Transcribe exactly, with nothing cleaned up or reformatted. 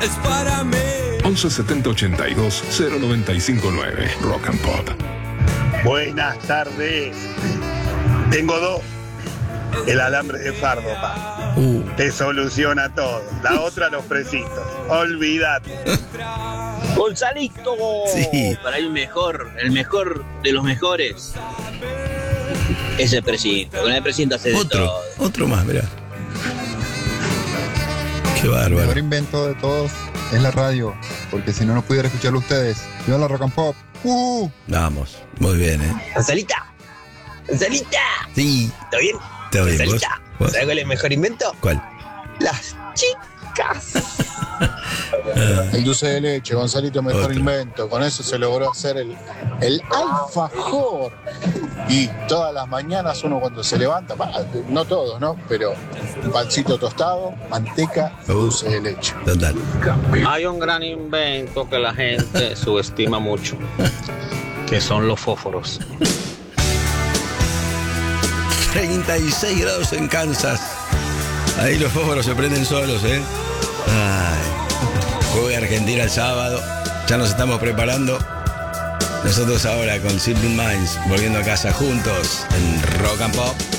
es para mí. once setenta ochenta y dos cero noventa y cinco nueve. Rock and Pop. Buenas tardes. Tengo dos. El alambre de fardo, pa. Uh. Te soluciona todo. La otra, los precitos. Olvídate. Gonzalito. Sí. Para el mejor, el mejor de los mejores. Es el precinto. Con el precinto hace de Otro, todo. otro más, mirá. Qué El bárbaro. mejor invento de todos es la radio, porque si no, no pudiera escucharlo ustedes. Yo la Rock and Pop. ¡Uh! Vamos, muy bien, ¿eh? Gonzalita. Gonzalita. Sí, ¿Está bien? está bien. ¿Vos? Gonzalita. ¿Vos? ¿Sabes cuál es el mejor invento? ¿Cuál? Las chicas. El dulce de leche, Gonzalito, mejor Otro. invento. Con eso se logró hacer el, el alfajor. Y todas las mañanas uno cuando se levanta, bah, no todos, ¿no? Pero un pancito tostado, manteca, Uh. dulce de leche. Total. Hay un gran invento que la gente subestima mucho, que son los fósforos. treinta y seis grados en Kansas. Ahí los fósforos se prenden solos, ¿eh? Ay. Juega Argentina el sábado. Ya nos estamos preparando. Nosotros ahora con Simple Minds, volviendo a casa juntos en Rock and Pop.